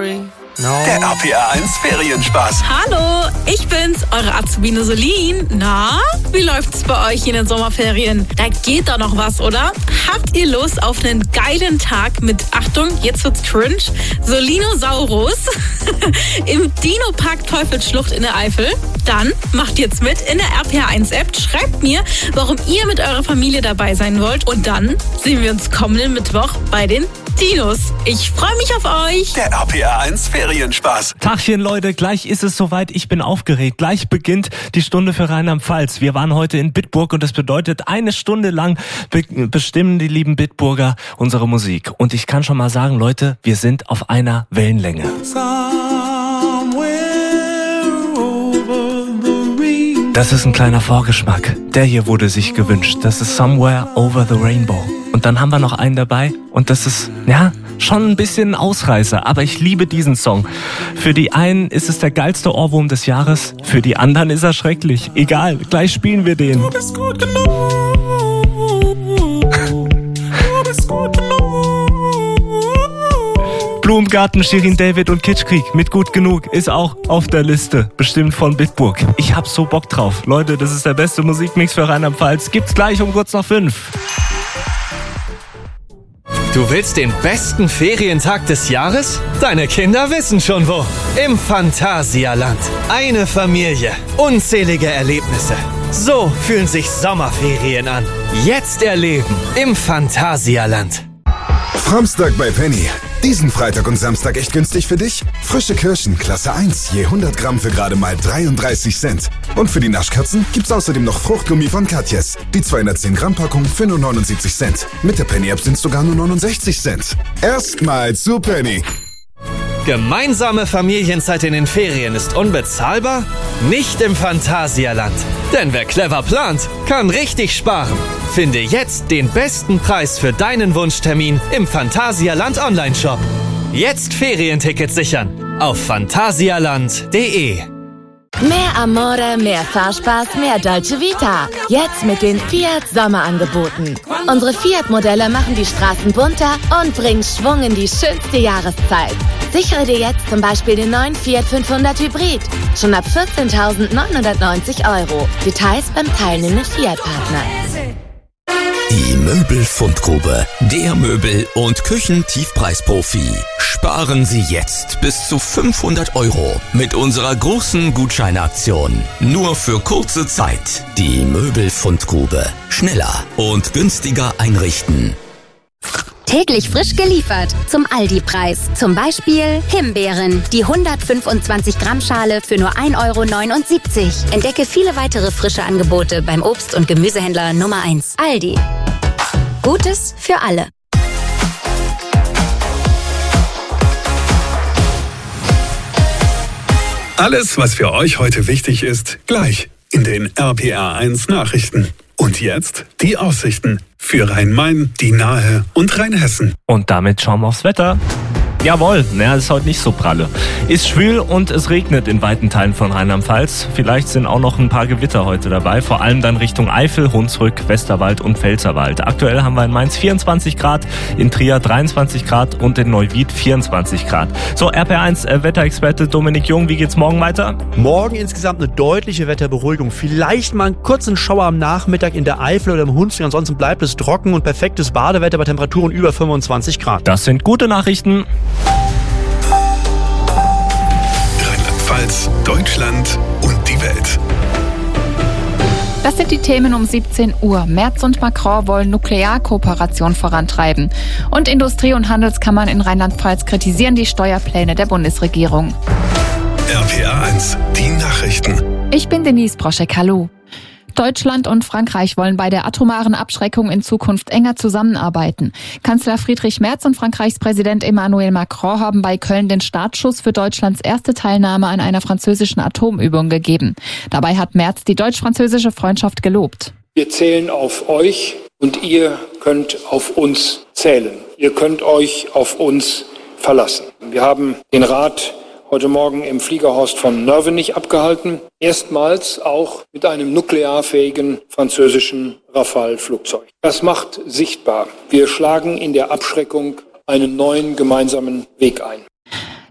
sorry. No. Der RPR 1 Ferienspaß. Hallo, ich bin's, eure Azubine Solin. Na, wie läuft's bei euch in den Sommerferien? Da geht doch noch was, oder? Habt ihr Lust auf einen geilen Tag mit, Achtung, jetzt wird's cringe, Solinosaurus im Dino-Park Teufelsschlucht in der Eifel? Dann macht jetzt mit in der RPR 1 App, schreibt mir, warum ihr mit eurer Familie dabei sein wollt und dann sehen wir uns kommenden Mittwoch bei den Dinos. Ich freue mich auf euch. Der RPR 1 Ferienspaß. Tagchen, Leute, gleich ist es soweit. Ich bin aufgeregt. Gleich beginnt die Stunde für Rheinland-Pfalz. Wir waren heute in Bitburg und das bedeutet, eine Stunde lang bestimmen die lieben Bitburger unsere Musik. Und ich kann schon mal sagen, Leute, wir sind auf einer Wellenlänge. Das ist ein kleiner Vorgeschmack. Der hier wurde sich gewünscht. Das ist Somewhere Over the Rainbow. Und dann haben wir noch einen dabei und das ist, ja, schon ein bisschen ein Ausreißer, aber ich liebe diesen Song. Für die einen ist es der geilste Ohrwurm des Jahres, für die anderen ist er schrecklich. Egal, gleich spielen wir den. Du bist gut genug. Du bist gut genug. Blumengarten, Shirin David und Kitschkrieg mit Gut Genug ist auch auf der Liste, bestimmt von Bitburg. Ich hab so Bock drauf. Leute, das ist der beste Musikmix für Rheinland-Pfalz. Gibt's gleich um kurz nach 5. Du willst den besten Ferientag des Jahres? Deine Kinder wissen schon wo. Im Phantasialand. Eine Familie. Unzählige Erlebnisse. So fühlen sich Sommerferien an. Jetzt erleben im Phantasialand. Samstag bei Penny. Diesen Freitag und Samstag echt günstig für dich? Frische Kirschen, Klasse 1, je 100 Gramm für gerade mal 33 Cent. Und für die Naschkatzen gibt's außerdem noch Fruchtgummi von Katjes. Die 210 Gramm Packung für nur 79 Cent. Mit der Penny-App sind's sogar nur 69 Cent. Erstmal zu Penny. Gemeinsame Familienzeit in den Ferien ist unbezahlbar? Nicht im Phantasialand. Denn wer clever plant, kann richtig sparen. Finde jetzt den besten Preis für deinen Wunschtermin im Phantasialand Online-Shop. Jetzt Ferientickets sichern auf phantasialand.de. Mehr Amore, mehr Fahrspaß, mehr Dolce Vita. Jetzt mit den Fiat Sommerangeboten. Unsere Fiat-Modelle machen die Straßen bunter und bringen Schwung in die schönste Jahreszeit. Sichere dir jetzt zum Beispiel den neuen Fiat 500 Hybrid. Schon ab 14.990 €. Details beim teilnehmenden Fiat-Partner. Die Möbelfundgrube, der Möbel- und Küchentiefpreisprofi. Sparen Sie jetzt bis zu 500 € mit unserer großen Gutscheinaktion. Nur für kurze Zeit. Die Möbelfundgrube. Schneller und günstiger einrichten. Täglich frisch geliefert zum Aldi-Preis. Zum Beispiel Himbeeren, die 125 Gramm Schale für nur 1,79 €. Entdecke viele weitere frische Angebote beim Obst- und Gemüsehändler Nummer 1. Aldi. Gutes für alle. Alles, was für euch heute wichtig ist, gleich in den RPR 1 Nachrichten. Und jetzt die Aussichten für Rhein-Main, die Nahe und Rheinhessen. Und damit schauen wir aufs Wetter. Jawohl, ist heute nicht so pralle. Ist schwül und es regnet in weiten Teilen von Rheinland-Pfalz. Vielleicht sind auch noch ein paar Gewitter heute dabei, vor allem dann Richtung Eifel, Hunsrück, Westerwald und Pfälzerwald. Aktuell haben wir in Mainz 24 Grad, in Trier 23 Grad und in Neuwied 24 Grad. So, RPR1 Wetterexperte Dominik Jung, wie geht's morgen weiter? Morgen insgesamt eine deutliche Wetterberuhigung. Vielleicht mal einen kurzen Schauer am Nachmittag in der Eifel oder im Hunsrück. Ansonsten bleibt es trocken und perfektes Badewetter bei Temperaturen über 25 Grad. Das sind gute Nachrichten. Rheinland-Pfalz, Deutschland und die Welt. Das sind die Themen um 17 Uhr. Merz und Macron wollen Nuklearkooperation vorantreiben. Und Industrie- und Handelskammern in Rheinland-Pfalz kritisieren die Steuerpläne der Bundesregierung. RPR 1, die Nachrichten. Ich bin Denise Broschek, hallo. Deutschland und Frankreich wollen bei der atomaren Abschreckung in Zukunft enger zusammenarbeiten. Kanzler Friedrich Merz und Frankreichs Präsident Emmanuel Macron haben bei Köln den Startschuss für Deutschlands erste Teilnahme an einer französischen Atomübung gegeben. Dabei hat Merz die deutsch-französische Freundschaft gelobt. Wir zählen auf euch und ihr könnt auf uns zählen. Ihr könnt euch auf uns verlassen. Wir haben den Rat heute Morgen im Fliegerhorst von Nörvenich abgehalten. Erstmals auch mit einem nuklearfähigen französischen Rafale-Flugzeug. Das macht sichtbar, wir schlagen in der Abschreckung einen neuen gemeinsamen Weg ein.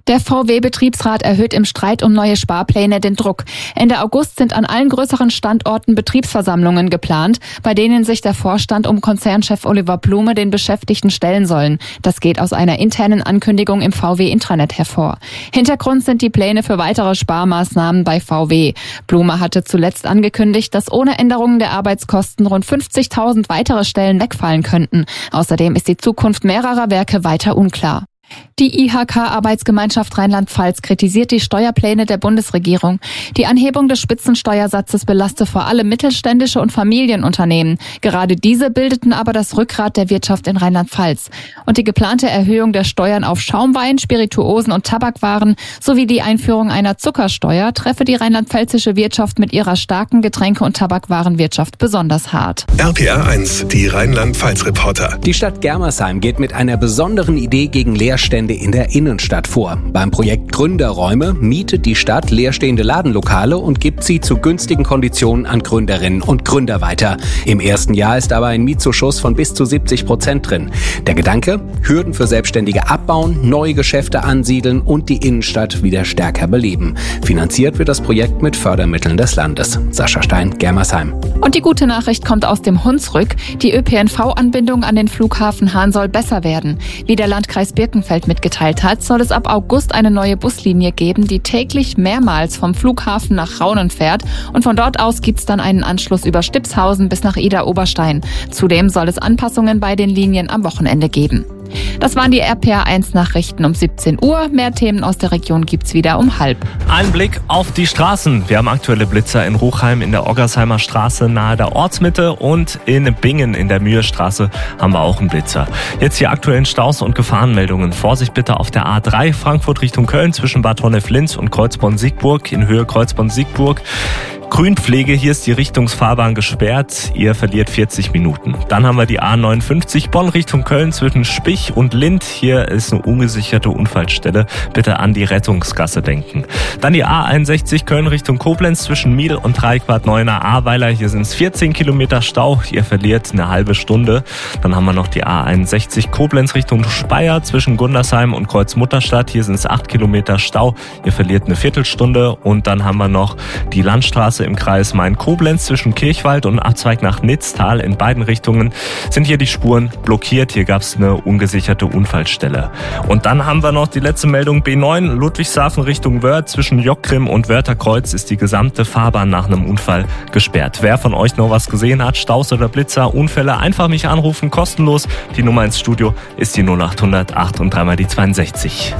Der VW-Betriebsrat erhöht im Streit um neue Sparpläne den Druck. Ende August sind an allen größeren Standorten Betriebsversammlungen geplant, bei denen sich der Vorstand um Konzernchef Oliver Blume den Beschäftigten stellen sollen. Das geht aus einer internen Ankündigung im VW-Intranet hervor. Hintergrund sind die Pläne für weitere Sparmaßnahmen bei VW. Blume hatte zuletzt angekündigt, dass ohne Änderungen der Arbeitskosten rund 50.000 weitere Stellen wegfallen könnten. Außerdem ist die Zukunft mehrerer Werke weiter unklar. Die IHK-Arbeitsgemeinschaft Rheinland-Pfalz kritisiert die Steuerpläne der Bundesregierung. Die Anhebung des Spitzensteuersatzes belaste vor allem mittelständische und Familienunternehmen. Gerade diese bildeten aber das Rückgrat der Wirtschaft in Rheinland-Pfalz. Und die geplante Erhöhung der Steuern auf Schaumwein, Spirituosen und Tabakwaren sowie die Einführung einer Zuckersteuer treffe die rheinland-pfälzische Wirtschaft mit ihrer starken Getränke- und Tabakwarenwirtschaft besonders hart. RPR 1, die Rheinland-Pfalz-Reporter. Die Stadt Germersheim geht mit einer besonderen Idee gegen Leerstände in der Innenstadt vor. Beim Projekt Gründerräume mietet die Stadt leerstehende Ladenlokale und gibt sie zu günstigen Konditionen an Gründerinnen und Gründer weiter. Im ersten Jahr ist aber ein Mietzuschuss von bis zu 70% drin. Der Gedanke: Hürden für Selbstständige abbauen, neue Geschäfte ansiedeln und die Innenstadt wieder stärker beleben. Finanziert wird das Projekt mit Fördermitteln des Landes. Sascha Stein, Germersheim. Und die gute Nachricht kommt aus dem Hunsrück. Die ÖPNV-Anbindung an den Flughafen Hahn soll besser werden. Wie der Landkreis Birkenfeld mitgeteilt hat, soll es ab August eine neue Buslinie geben, die täglich mehrmals vom Flughafen nach Raunen fährt. Und von dort aus gibt's dann einen Anschluss über Stipshausen bis nach Idar-Oberstein. Zudem soll es Anpassungen bei den Linien am Wochenende geben. Das waren die RPR 1 Nachrichten um 17 Uhr. Mehr Themen aus der Region gibt's wieder um 12:30. Ein Blick auf die Straßen. Wir haben aktuelle Blitzer in Ruchheim in der Oggersheimer Straße nahe der Ortsmitte und in Bingen in der Mühestraße haben wir auch einen Blitzer. Jetzt die aktuellen Staus und Gefahrenmeldungen. Vorsicht bitte auf der A3 Frankfurt Richtung Köln zwischen Bad Honnef-Linz und Kreuzborn-Siegburg in Höhe Kreuzborn-Siegburg. Grünpflege, hier ist die Richtungsfahrbahn gesperrt. Ihr verliert 40 Minuten. Dann haben wir die A59 Bonn Richtung Köln zwischen Spich und Lind. Hier ist eine ungesicherte Unfallstelle. Bitte an die Rettungsgasse denken. Dann die A61 Köln Richtung Koblenz zwischen Miedl und Dreieckbad Neuenahr-Ahrweiler. Hier sind es 14 Kilometer Stau. Ihr verliert eine halbe Stunde. Dann haben wir noch die A61 Koblenz Richtung Speyer zwischen Gundersheim und Kreuzmutterstadt. Hier sind es 8 Kilometer Stau. Ihr verliert eine Viertelstunde. Und dann haben wir noch die Landstraße im Kreis Main-Koblenz zwischen Kirchwald und Abzweig nach Nitztal. In beiden Richtungen sind hier die Spuren blockiert. Hier gab es eine ungesicherte Unfallstelle. Und dann haben wir noch die letzte Meldung B9 Ludwigshafen Richtung Wörth. Zwischen Jockgrim und Wörtherkreuz ist die gesamte Fahrbahn nach einem Unfall gesperrt. Wer von euch noch was gesehen hat, Staus oder Blitzer, Unfälle, einfach mich anrufen, kostenlos. Die Nummer ins Studio ist die 0800 8 und 3 mal die 62.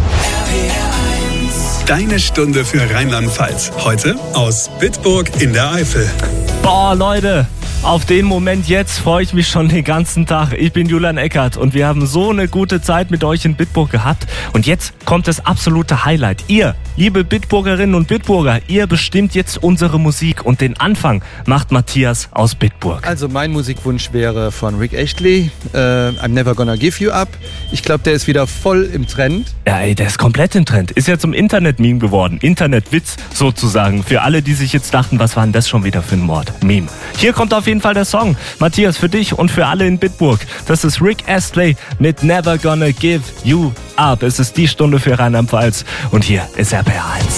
Deine Stunde für Rheinland-Pfalz. Heute aus Bitburg in der Eifel. Boah, Leute, auf den Moment jetzt freue ich mich schon den ganzen Tag. Ich bin Julian Eckert und wir haben so eine gute Zeit mit euch in Bitburg gehabt. Und jetzt kommt das absolute Highlight. Ihr, liebe Bitburgerinnen und Bitburger, ihr bestimmt jetzt unsere Musik und den Anfang macht Matthias aus Bitburg. Also mein Musikwunsch wäre von Rick Astley, I'm Never Gonna Give You Up. Ich glaube, der ist wieder voll im Trend. Ja, ey, der ist komplett im Trend. Ist ja zum Internet-Meme geworden. Internetwitz sozusagen. Für alle, die sich jetzt dachten, was war denn das schon wieder für ein Wort? Meme. Hier kommt auf jeden Fall der Song. Matthias, für dich und für alle in Bitburg. Das ist Rick Astley mit Never Gonna Give You Up. Es ist die Stunde für Rheinland-Pfalz. Und hier ist RPR 1.